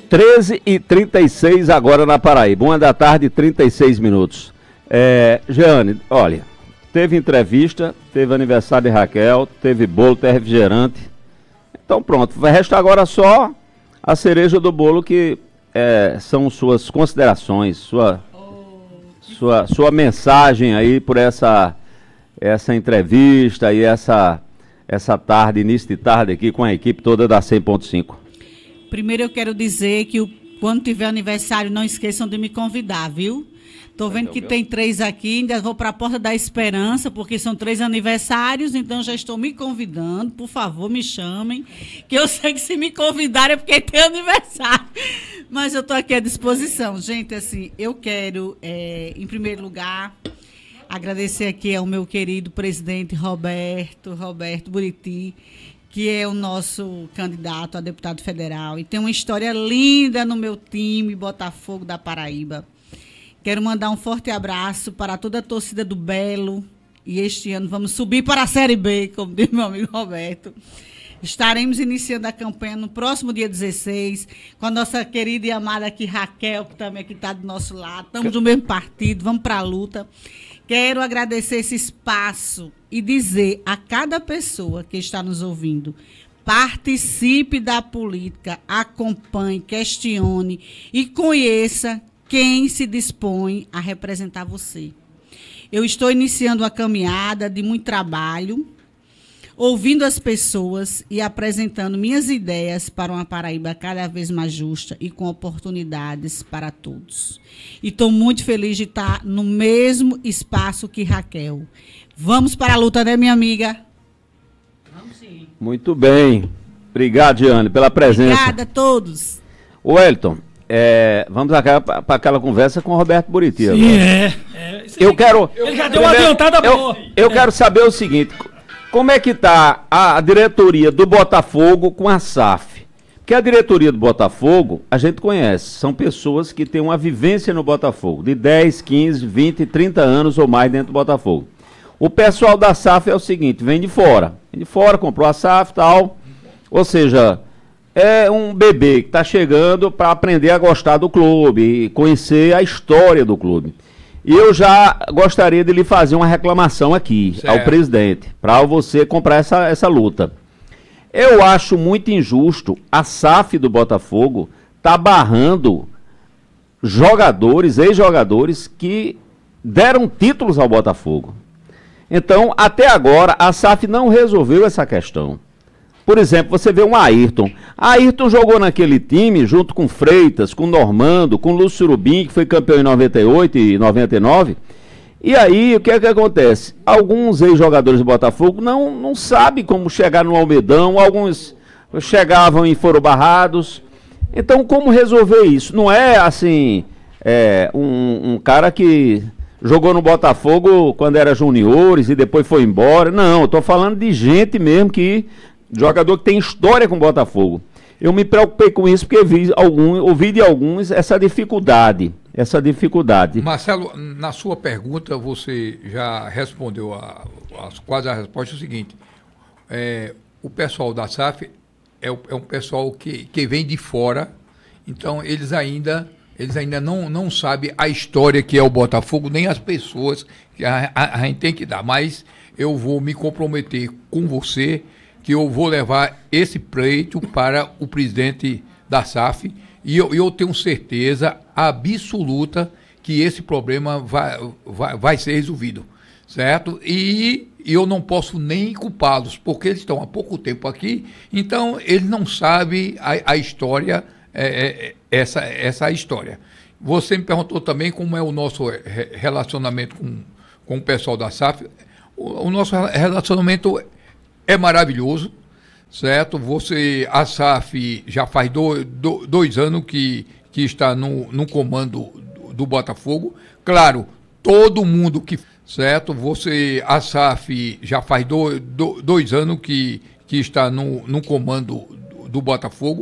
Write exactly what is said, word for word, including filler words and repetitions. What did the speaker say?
treze e trinta e seis agora na Paraíba, uma da tarde, trinta e seis minutos. É, Jeane, olha, teve entrevista, teve aniversário de Raquel, teve bolo, teve refrigerante. Então pronto, vai restar agora só a cereja do bolo, que é, são suas considerações, sua, sua, sua mensagem aí por essa, essa entrevista e essa, essa tarde, início de tarde aqui com a equipe toda da cem ponto cinco. Primeiro eu quero dizer que o, quando tiver aniversário, não esqueçam de me convidar, viu? Tô vendo que tem três aqui, ainda vou para a Porta da Esperança, porque são três aniversários, então já estou me convidando. Por favor, me chamem, que eu sei que se me convidarem é porque tem aniversário. Mas eu estou aqui à disposição. Gente, assim, eu quero, é, em primeiro lugar, agradecer aqui ao meu querido presidente Roberto, Roberto Buriti, que é o nosso candidato a deputado federal e tem uma história linda no meu time, Botafogo da Paraíba. Quero mandar um forte abraço para toda a torcida do Belo, e este ano vamos subir para a Série B, como diz meu amigo Roberto. Estaremos iniciando a campanha no próximo dia dezesseis, com a nossa querida e amada aqui Raquel, que também aqui está do nosso lado. Estamos do mesmo partido, vamos para a luta. Quero agradecer esse espaço e dizer a cada pessoa que está nos ouvindo: participe da política, acompanhe, questione e conheça quem se dispõe a representar você. Eu estou iniciando uma caminhada de muito trabalho, ouvindo as pessoas e apresentando minhas ideias para uma Paraíba cada vez mais justa e com oportunidades para todos. E estou muito feliz de estar no mesmo espaço que Raquel. Vamos para a luta, né, minha amiga? Vamos sim. Muito bem. Obrigado, Jeane, pela presença. Obrigada a todos. Wellington, é, vamos para aquela conversa com o Roberto Buriti. Sim, agora. é. é eu quero... Ele já deu uma adiantada boa. Eu, eu é. quero saber o seguinte: como é que está a diretoria do Botafogo com a S A F? Porque a diretoria do Botafogo, a gente conhece, são pessoas que têm uma vivência no Botafogo, de dez, quinze, vinte, trinta anos ou mais dentro do Botafogo. O pessoal da S A F é o seguinte: vem de fora, vem de fora, comprou a S A F e tal, ou seja, é um bebê que está chegando para aprender a gostar do clube e conhecer a história do clube. E eu já gostaria de lhe fazer uma reclamação aqui, certo, ao presidente, para você comprar essa, essa luta. Eu acho muito injusto a S A F do Botafogo tá barrando jogadores, ex-jogadores que deram títulos ao Botafogo. Então, até agora, a S A F não resolveu essa questão. Por exemplo, você vê um Ayrton. Ayrton jogou naquele time junto com Freitas, com Normando, com Lúcio Rubim, que foi campeão em noventa e oito e noventa e nove. E aí, o que é que acontece? Alguns ex-jogadores do Botafogo não, não sabem como chegar no Almedão, alguns chegavam e foram barrados. Então, como resolver isso? Não é assim, é, um, um cara que jogou no Botafogo quando era juniores e depois foi embora. Não, eu estou falando de gente mesmo que... jogador que tem história com o Botafogo. Eu me preocupei com isso porque vi algum, ouvi de alguns essa dificuldade. Essa dificuldade. Marcelo, na sua pergunta, você já respondeu a, a, quase a resposta. É o seguinte: é, o pessoal da S A F é, é um pessoal que, que vem de fora, então eles ainda, eles ainda não, não sabem a história que é o Botafogo, nem as pessoas que a, a, a gente tem que dar. Mas eu vou me comprometer com você que eu vou levar esse pleito para o presidente da S A F e eu, eu tenho certeza absoluta que esse problema vai, vai, vai ser resolvido, certo? E eu não posso nem culpá-los, porque eles estão há pouco tempo aqui, então eles não sabem a, a história, é, é, essa, essa história. Você me perguntou também como é o nosso relacionamento com, com o pessoal da S A F. O, o nosso relacionamento é maravilhoso, certo? Você, a S A F já faz do, do, dois anos que, que está no, no comando do, do Botafogo. Claro, todo mundo que... Certo? Você, a S A F já faz do, do, dois anos que, que está no, no comando do, do Botafogo.